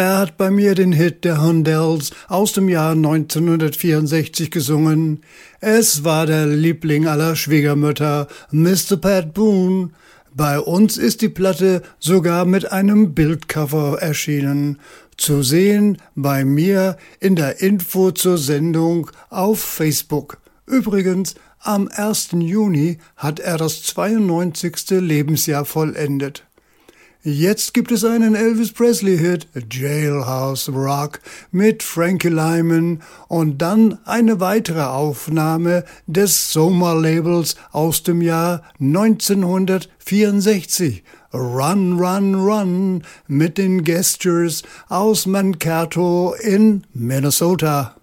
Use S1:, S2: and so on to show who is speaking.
S1: Er hat bei mir den Hit der Hondells aus dem Jahr 1964 gesungen. Es war der Liebling aller Schwiegermütter, Mr. Pat Boone. Bei uns ist die Platte sogar mit einem Bildcover erschienen. Zu sehen bei mir in der Info zur Sendung auf Facebook. Übrigens, am 1. Juni hat er das 92. Lebensjahr vollendet. Jetzt gibt es einen Elvis Presley-Hit, Jailhouse Rock, mit Frankie Lyman und dann eine weitere Aufnahme des Soma-Labels aus dem Jahr 1964, Run, Run, Run, mit den Gestures aus Mankato in Minnesota.